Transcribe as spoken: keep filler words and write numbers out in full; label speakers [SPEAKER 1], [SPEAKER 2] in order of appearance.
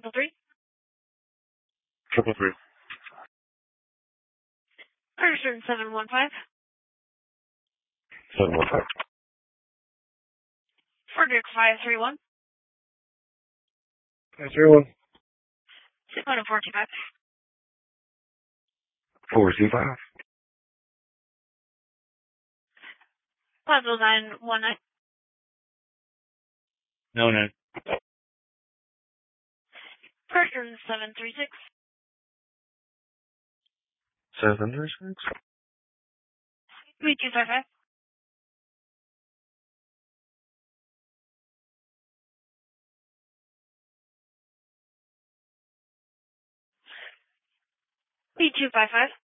[SPEAKER 1] three.
[SPEAKER 2] Triple three.
[SPEAKER 1] Person seven one five.
[SPEAKER 2] Seven one five.
[SPEAKER 1] Frederick five three one.
[SPEAKER 2] Five three one.
[SPEAKER 1] Six one four two five.
[SPEAKER 2] Four two five.
[SPEAKER 1] Five oh nine one nine.
[SPEAKER 2] No no.
[SPEAKER 1] Person seven three six.
[SPEAKER 2] Seven three six.
[SPEAKER 1] Three two five five. Three two five five.